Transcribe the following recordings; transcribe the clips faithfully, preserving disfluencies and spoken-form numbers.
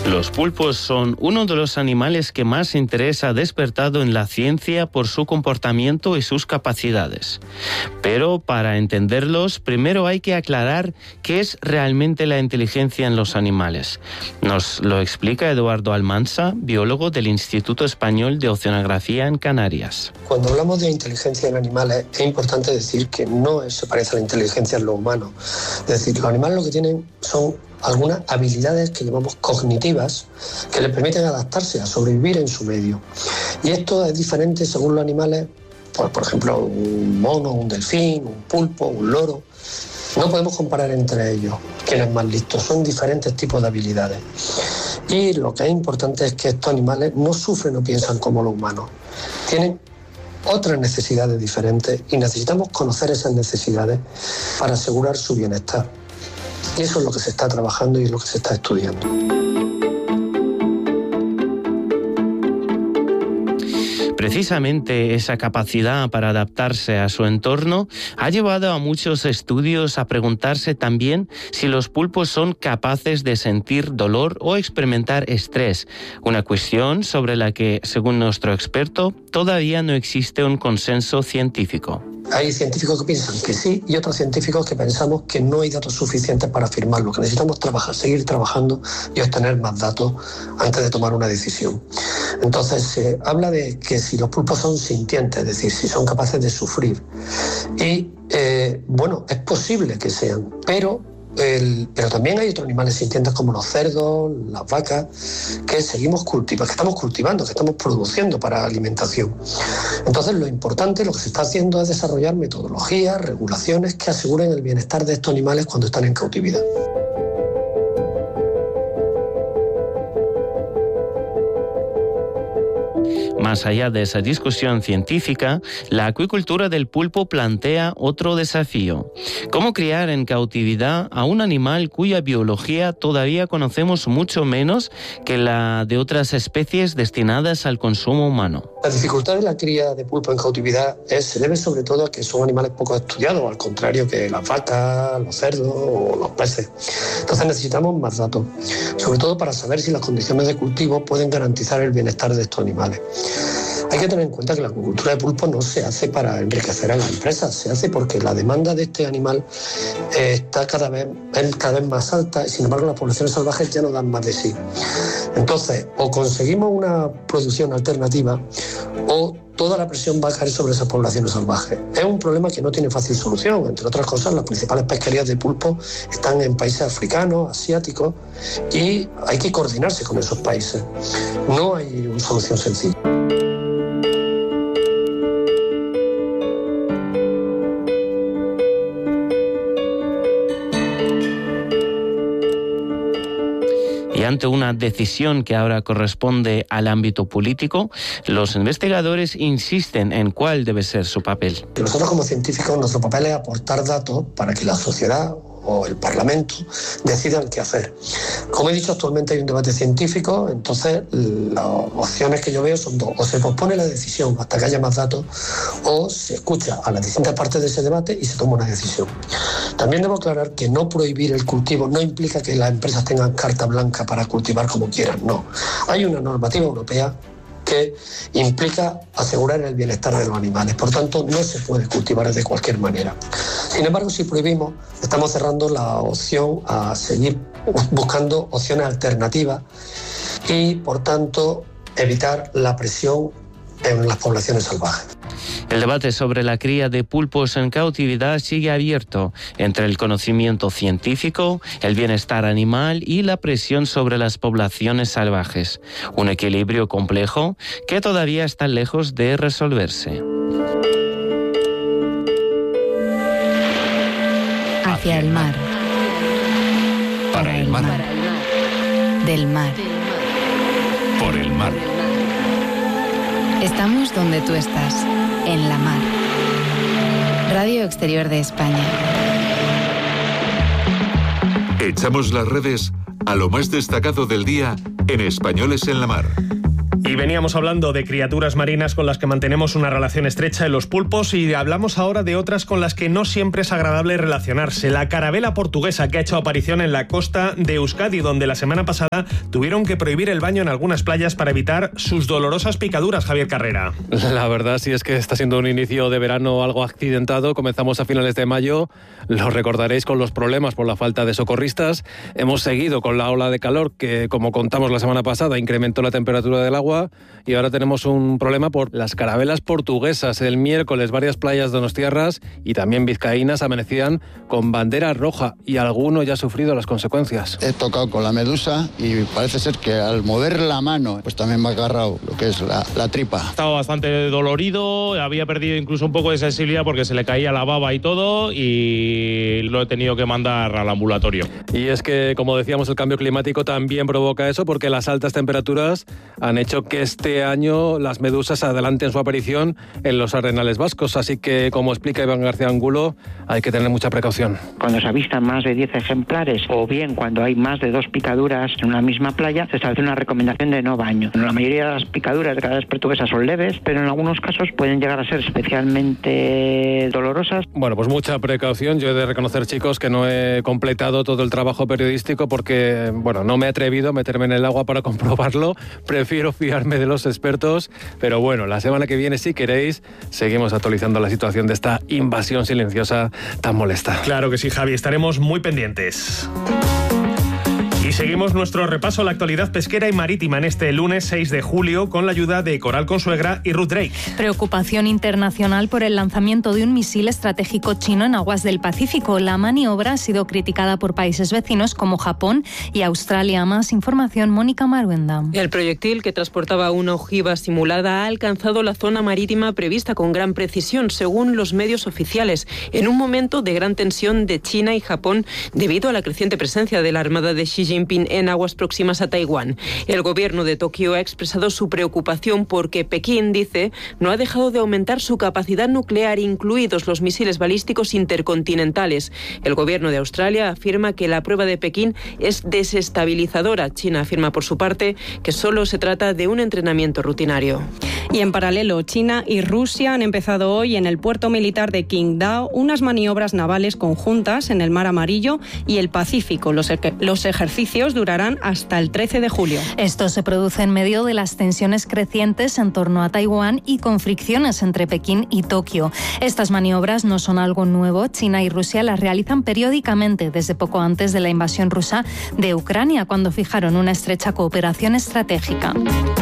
Los pulpos son uno de los animales que más interés ha despertado en la ciencia por su comportamiento y sus capacidades. Pero para entenderlos, primero hay que aclarar qué es realmente la inteligencia en los animales. Nos lo explica Eduardo Almansa, biólogo del Instituto Español de Oceanografía en Canarias. Cuando hablamos de inteligencia en animales, es importante decir que no se parece a la inteligencia en los humanos. Es decir, los animales lo que tienen son algunas habilidades que llamamos cognitivas que les permiten adaptarse a sobrevivir en su medio. Y esto es diferente según los animales, por, por ejemplo, un mono, un delfín, un pulpo, un loro. No podemos comparar entre ellos quién es más listo, son diferentes tipos de habilidades. Y lo que es importante es que estos animales no sufren o piensan como los humanos. Tienen otras necesidades diferentes y necesitamos conocer esas necesidades para asegurar su bienestar. Y eso es lo que se está trabajando y es lo que se está estudiando. Precisamente esa capacidad para adaptarse a su entorno ha llevado a muchos estudios a preguntarse también si los pulpos son capaces de sentir dolor o experimentar estrés, una cuestión sobre la que, según nuestro experto, todavía no existe un consenso científico. Hay científicos que piensan que sí y otros científicos que pensamos que no hay datos suficientes para afirmarlo, que necesitamos trabajar, seguir trabajando y obtener más datos antes de tomar una decisión. Entonces se eh, habla de que si los pulpos son sintientes, es decir, si son capaces de sufrir. Y eh, bueno, es posible que sean, pero... El, pero también hay otros animales sintientes como los cerdos, las vacas, que seguimos cultivando, que estamos cultivando, que estamos produciendo para alimentación. Entonces lo importante, lo que se está haciendo es desarrollar metodologías, regulaciones que aseguren el bienestar de estos animales cuando están en cautividad. Más allá de esa discusión científica, la acuicultura del pulpo plantea otro desafío. ¿Cómo criar en cautividad a un animal cuya biología todavía conocemos mucho menos que la de otras especies destinadas al consumo humano? La dificultad de la cría de pulpo en cautividad es, se debe sobre todo a que son animales poco estudiados, al contrario que las vacas, los cerdos o los peces. Entonces necesitamos más datos, sobre todo para saber si las condiciones de cultivo pueden garantizar el bienestar de estos animales. Hay que tener en cuenta que la acuicultura de pulpo no se hace para enriquecer a las empresas, se hace porque la demanda de este animal eh, está cada vez, es cada vez más alta y sin embargo las poblaciones salvajes ya no dan más de sí. Entonces, o conseguimos una producción alternativa o toda la presión va a caer sobre esas poblaciones salvajes. Es un problema que no tiene fácil solución. Entre otras cosas, las principales pesquerías de pulpo están en países africanos, asiáticos, y hay que coordinarse con esos países. No hay una solución sencilla. Y ante una decisión que ahora corresponde al ámbito político, los investigadores insisten en cuál debe ser su papel. Nosotros como científicos, nuestro papel es aportar datos para que la sociedad o el Parlamento decidan qué hacer. Como he dicho, actualmente hay un debate científico, entonces las opciones que yo veo son dos. O se pospone la decisión hasta que haya más datos, o se escucha a las distintas partes de ese debate y se toma una decisión. También debo aclarar que no prohibir el cultivo no implica que las empresas tengan carta blanca para cultivar como quieran, no. Hay una normativa europea que implica asegurar el bienestar de los animales. Por tanto, no se puede cultivar de cualquier manera. Sin embargo, si prohibimos, estamos cerrando la opción a seguir buscando opciones alternativas y, por tanto, evitar la presión en las poblaciones salvajes. El debate sobre la cría de pulpos en cautividad sigue abierto entre el conocimiento científico, el bienestar animal y la presión sobre las poblaciones salvajes. Un equilibrio complejo que todavía está lejos de resolverse. Hacia el mar. Para el mar. Del mar. Por el mar. Estamos donde tú estás, en la mar. Radio Exterior de España. Echamos las redes a lo más destacado del día en Españoles en la Mar. Y veníamos hablando de criaturas marinas con las que mantenemos una relación estrecha en los pulpos y hablamos ahora de otras con las que no siempre es agradable relacionarse. La carabela portuguesa, que ha hecho aparición en la costa de Euskadi, donde la semana pasada tuvieron que prohibir el baño en algunas playas para evitar sus dolorosas picaduras. Javier Carrera. La verdad sí es que está siendo un inicio de verano algo accidentado. Comenzamos a finales de mayo, lo recordaréis, con los problemas por la falta de socorristas. Hemos seguido con la ola de calor que, como contamos la semana pasada, incrementó la temperatura del agua, y ahora tenemos un problema por las carabelas portuguesas. El miércoles varias playas donostiarras y también vizcaínas amanecían con bandera roja y alguno ya ha sufrido las consecuencias. He tocado con la medusa y parece ser que al mover la mano pues también me ha agarrado lo que es la, la tripa. Estaba bastante dolorido, había perdido incluso un poco de sensibilidad porque se le caía la baba y todo, y lo he tenido que mandar al ambulatorio. Y es que, como decíamos, el cambio climático también provoca eso, porque las altas temperaturas han hecho que este año las medusas adelanten su aparición en los arenales vascos, así que, como explica Iván García Angulo, hay que tener mucha precaución. Cuando se avistan más de diez ejemplares, o bien cuando hay más de dos picaduras en una misma playa, se establece una recomendación de no baño. La mayoría de las picaduras de carabelas portuguesas son leves, pero en algunos casos pueden llegar a ser especialmente dolorosas. Bueno, pues mucha precaución. Yo he de reconocer, chicos, que no he completado todo el trabajo periodístico porque, bueno, no me he atrevido a meterme en el agua para comprobarlo. Prefiero fiarme de los expertos, pero bueno, la semana que viene, si queréis, seguimos actualizando la situación de esta invasión silenciosa tan molesta. Claro que sí, Javi, estaremos muy pendientes. Y seguimos nuestro repaso a la actualidad pesquera y marítima en este lunes seis de julio con la ayuda de Coral Consuegra y Ruth Drake. Preocupación internacional por el lanzamiento de un misil estratégico chino en aguas del Pacífico. La maniobra ha sido criticada por países vecinos como Japón y Australia. Más información, Mónica Maruenda. El proyectil, que transportaba una ojiva simulada, ha alcanzado la zona marítima prevista con gran precisión, según los medios oficiales, en un momento de gran tensión de China y Japón debido a la creciente presencia de la Armada de Xi Jinping en aguas próximas a Taiwán. El gobierno de Tokio ha expresado su preocupación porque Pekín, dice, no ha dejado de aumentar su capacidad nuclear, incluidos los misiles balísticos intercontinentales. El gobierno de Australia afirma que la prueba de Pekín es desestabilizadora. China afirma, por su parte, que solo se trata de un entrenamiento rutinario. Y en paralelo, China y Rusia han empezado hoy en el puerto militar de Qingdao unas maniobras navales conjuntas en el Mar Amarillo y el Pacífico. Los, los ejercicios durarán hasta el trece de julio. Esto se produce en medio de las tensiones crecientes en torno a Taiwán y con fricciones entre Pekín y Tokio. Estas maniobras no son algo nuevo. China y Rusia las realizan periódicamente desde poco antes de la invasión rusa de Ucrania, cuando fijaron una estrecha cooperación estratégica.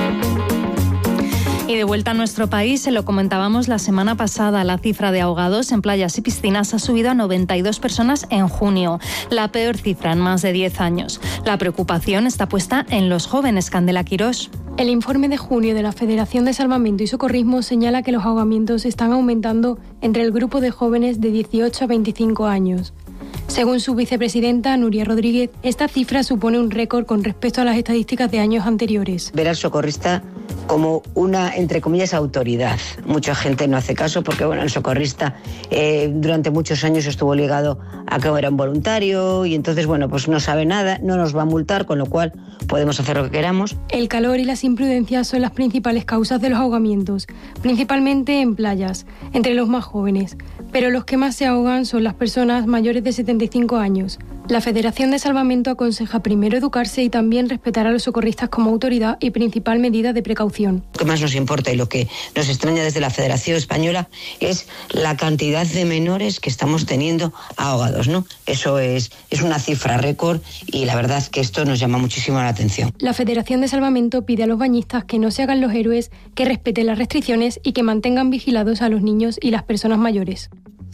Y de vuelta a nuestro país, se lo comentábamos la semana pasada, la cifra de ahogados en playas y piscinas ha subido a noventa y dos personas en junio, la peor cifra en más de diez años. La preocupación está puesta en los jóvenes. Candela Quirós. El informe de junio de la Federación de Salvamento y Socorrismo señala que los ahogamientos están aumentando entre el grupo de jóvenes de dieciocho a veinticinco años. Según su vicepresidenta, Nuria Rodríguez, esta cifra supone un récord con respecto a las estadísticas de años anteriores. Ver al socorrista como una, entre comillas, autoridad. Mucha gente no hace caso porque, bueno, el socorrista eh, durante muchos años estuvo ligado a que era un voluntario y entonces, bueno, pues no sabe nada, no nos va a multar, con lo cual podemos hacer lo que queramos. El calor y las imprudencias son las principales causas de los ahogamientos, principalmente en playas, entre los más jóvenes. Pero los que más se ahogan son las personas mayores de setenta y cinco años. La Federación de Salvamento aconseja primero educarse y también respetar a los socorristas como autoridad y principal medida de precaución. Lo que más nos importa y lo que nos extraña desde la Federación Española es la cantidad de menores que estamos teniendo ahogados, ¿no? Eso es, es una cifra récord y la verdad es que esto nos llama muchísimo la atención. La Federación de Salvamento pide a los bañistas que no se hagan los héroes, que respeten las restricciones y que mantengan vigilados a los niños y las personas mayores.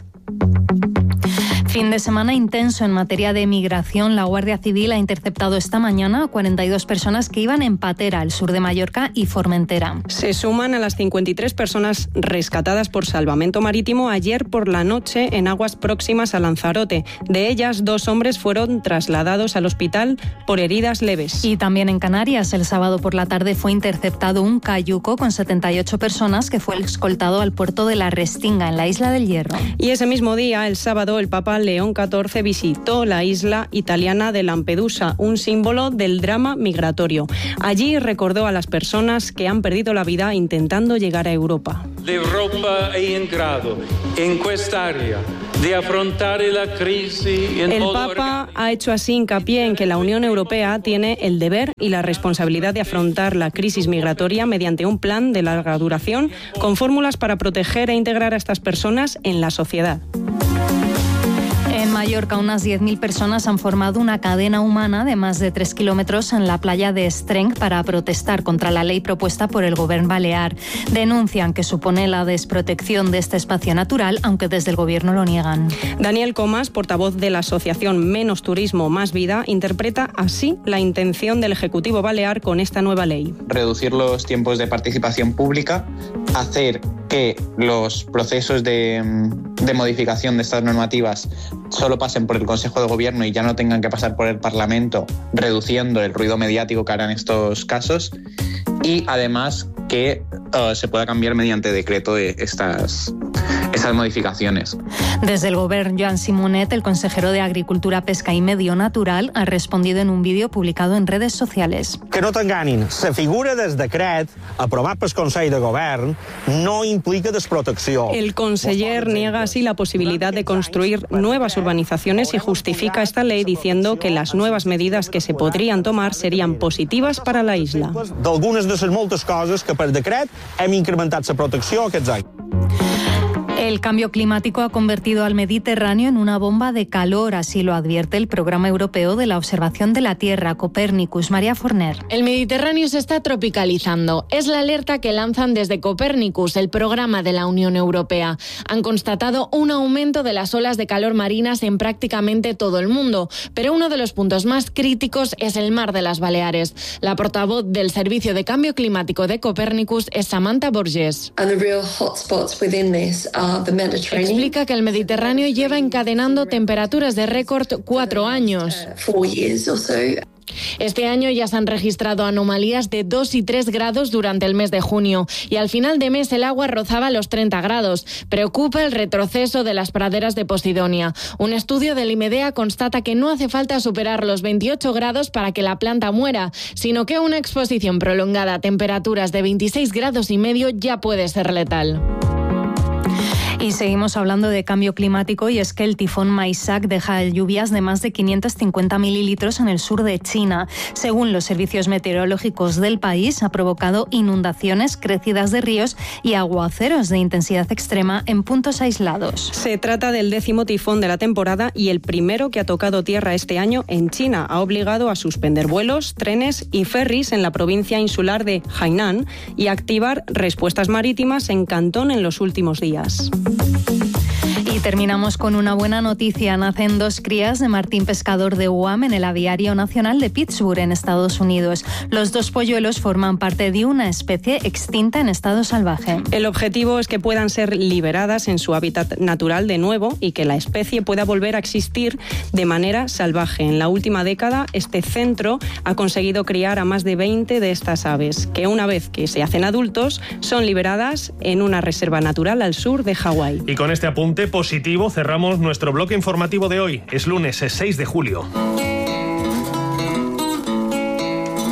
Fin de semana intenso en materia de migración. La Guardia Civil ha interceptado esta mañana a cuarenta y dos personas que iban en patera al sur de Mallorca y Formentera. Se suman a las cincuenta y tres personas rescatadas por Salvamento Marítimo ayer por la noche en aguas próximas a Lanzarote. De ellas, dos hombres fueron trasladados al hospital por heridas leves. Y también en Canarias, el sábado por la tarde fue interceptado un cayuco con setenta y ocho personas que fue escoltado al puerto de La Restinga, en la Isla del Hierro. Y ese mismo día, el sábado, el Papa León catorce visitó la isla italiana de Lampedusa, un símbolo del drama migratorio. Allí recordó a las personas que han perdido la vida intentando llegar a Europa. L'Europa è in grado, in quest'area, di affrontare la crisi in El modo Papa ha hecho así hincapié en que la Unión Europea tiene el deber y la responsabilidad de afrontar la crisis migratoria mediante un plan de larga duración con fórmulas para proteger e integrar a estas personas en la sociedad. En Mallorca, unas diez mil personas han formado una cadena humana de más de tres kilómetros en la playa de Estrenc para protestar contra la ley propuesta por el Gobierno balear. Denuncian que supone la desprotección de este espacio natural, aunque desde el Gobierno lo niegan. Daniel Comas, portavoz de la asociación Menos Turismo, Más Vida, interpreta así la intención del Ejecutivo balear con esta nueva ley. Reducir los tiempos de participación pública, hacer que los procesos de, de modificación de estas normativas solo pasen por el Consejo de Gobierno y ya no tengan que pasar por el Parlamento, reduciendo el ruido mediático que harán estos casos, y además que uh, se pueda cambiar mediante decreto de estas, estas modificaciones. Desde el Gobierno, Joan Simonet, el consejero de Agricultura, Pesca y Medio Natural, ha respondido en un vídeo publicado en redes sociales. Que no t'enganin, la figura del decret aprovat pel Consell de Govern no implica desprotecció. El conseller niega así la posibilidad de construir nuevas urbanizaciones y justifica esta ley diciendo que las nuevas medidas que se podrían tomar serían positivas para la isla. D'algunes de les moltes coses que per decret hem incrementat la protecció aquests anys. El cambio climático ha convertido al Mediterráneo en una bomba de calor, así lo advierte el Programa Europeo de la Observación de la Tierra, Copernicus. María Forner. El Mediterráneo se está tropicalizando. Es la alerta que lanzan desde Copernicus, el programa de la Unión Europea. Han constatado un aumento de las olas de calor marinas en prácticamente todo el mundo, pero uno de los puntos más críticos es el mar de las Baleares. La portavoz del Servicio de Cambio Climático de Copernicus es Samantha Borges. Explica que el Mediterráneo lleva encadenando temperaturas de récord cuatro años. Este año ya se han registrado anomalías de dos y tres grados durante el mes de junio y al final de mes el agua rozaba los treinta grados. Preocupa el retroceso de las praderas de Posidonia. Un estudio del IMEDEA constata que no hace falta superar los veintiocho grados para que la planta muera, sino que una exposición prolongada a temperaturas de veintiséis grados y medio ya puede ser letal. Y seguimos hablando de cambio climático, y es que el tifón Maisak deja lluvias de más de quinientos cincuenta mililitros en el sur de China. Según los servicios meteorológicos del país, ha provocado inundaciones, crecidas de ríos y aguaceros de intensidad extrema en puntos aislados. Se trata del décimo tifón de la temporada y el primero que ha tocado tierra este año en China. Ha obligado a suspender vuelos, trenes y ferries en la provincia insular de Hainan y a activar respuestas marítimas en Cantón en los últimos días. Y terminamos con una buena noticia. Nacen dos crías de martín pescador de U A M en el Aviario Nacional de Pittsburgh, en Estados Unidos. Los dos polluelos forman parte de una especie extinta en estado salvaje. El objetivo es que puedan ser liberadas en su hábitat natural de nuevo y que la especie pueda volver a existir de manera salvaje. En la última década, este centro ha conseguido criar a más de veinte de estas aves, que una vez que se hacen adultos, son liberadas en una reserva natural al sur de Hawái. Y con este apunte positivo cerramos nuestro bloque informativo de hoy. Es lunes, es seis de julio.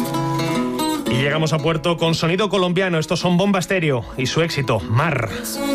Y llegamos a puerto con sonido colombiano. Estos son Bomba Estéreo y su éxito, Mar.